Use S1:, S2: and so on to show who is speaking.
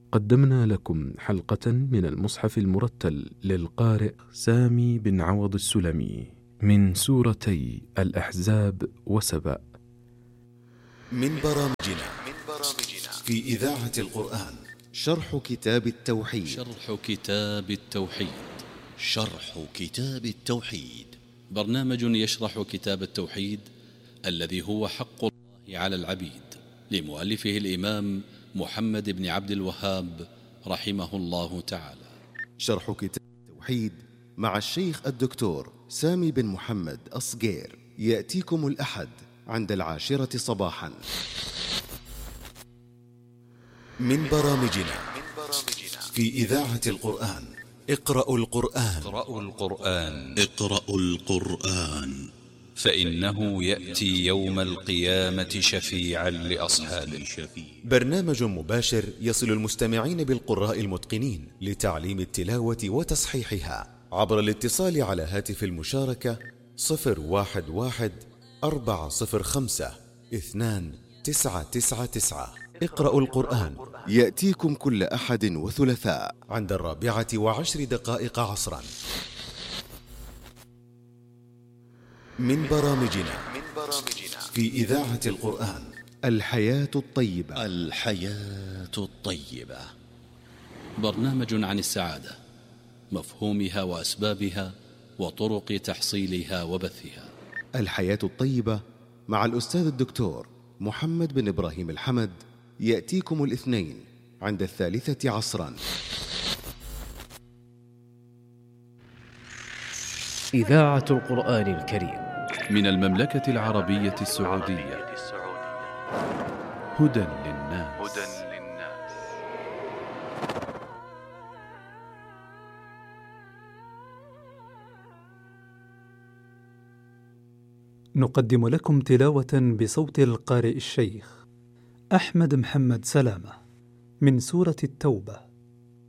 S1: قدمنا لكم حلقة من المصحف المرتل للقارئ سامي بن عوض السلمي من سورتي الأحزاب وسبأ.
S2: من برامجنا في إذاعة القرآن شرح كتاب التوحيد. شرح كتاب التوحيد
S3: برنامج يشرح كتاب التوحيد الذي هو حق الله على العبيد، لمؤلفه الإمام محمد بن عبد الوهاب رحمه الله تعالى.
S2: شرح كتاب التوحيد مع الشيخ الدكتور سامي بن محمد أصغير يأتيكم الأحد عند 10 صباحا. من برامجنا في إذاعة القرآن اقرأوا القرآن
S4: فإنه يأتي يوم القيامة شفيعا لأصحابه.
S2: برنامج مباشر يصل المستمعين بالقراء المتقنين لتعليم التلاوة وتصحيحها عبر الاتصال على هاتف المشاركة 011-405-2999. اقرأوا القرآن يأتيكم كل أحد وثلاثاء عند 4:10 عصرا. من برامجنا في إذاعة القرآن الحياة الطيبة.
S3: برنامج عن السعادة، مفهومها وأسبابها وطرق تحصيلها وبثها.
S2: الحياة الطيبة مع الأستاذ الدكتور محمد بن إبراهيم الحمد يأتيكم الاثنين عند 3 عصرا.
S5: إذاعة القرآن الكريم
S3: من المملكة العربية السعودية. هدى للناس.
S6: نقدم لكم تلاوة بصوت القارئ الشيخ أحمد محمد سلامة من سورة التوبة.